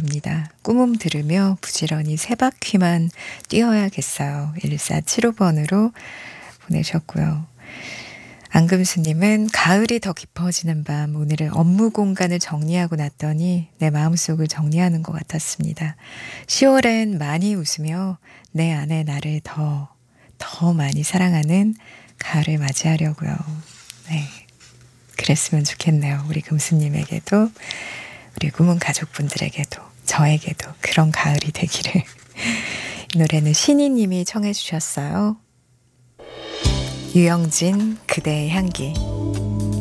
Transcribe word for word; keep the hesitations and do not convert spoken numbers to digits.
갑니다. 꿈음 들으며 부지런히 세 바퀴만 뛰어야겠어요. 일사칠오 번으로 보내셨고요. 안금수님은 가을이 더 깊어지는 밤, 오늘은 업무 공간을 정리하고 났더니 내 마음속을 정리하는 것 같았습니다. 시월엔 많이 웃으며 내 안에 나를 더, 더 많이 사랑하는 가을을 맞이하려고요. 네, 그랬으면 좋겠네요. 우리 금수님에게도, 우리 꿈은 가족분들에게도, 저에게도 그런 가을이 되기를. 이 노래는 신이님이 청해 주셨어요. 유영진 그대의 향기.